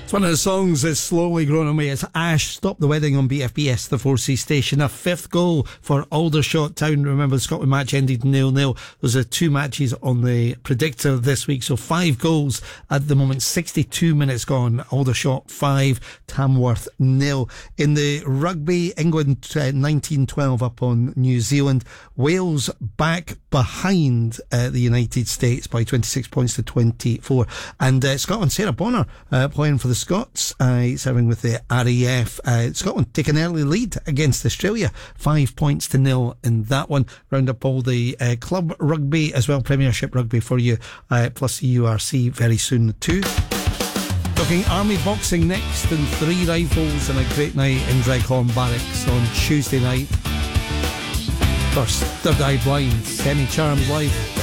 It's one of the songs that's slowly growing on me. It's Ash, Stop the Wedding on BFBS, the 4C station. A fifth goal for Aldershot Town. Remember, the Scotland match ended 0-0. Those are two matches on the predictor this week. So 5 goals at the moment. 62 minutes gone. Aldershot 5, Tamworth 0. In the rugby, England 1912 up on New Zealand. Wales back behind the United States by 26 points to 24. And Scotland, Sarah Bonner playing for the Scots, serving with the RAF. Scotland take an early lead against Australia, 5 points to 0 in that one. Round up all the club rugby as well, Premiership rugby for you, plus the URC very soon too. Talking army boxing next, and 3 rifles and a great night in Dreghorn Barracks on Tuesday night. First, Third Eye Blind, Semi Charmed live.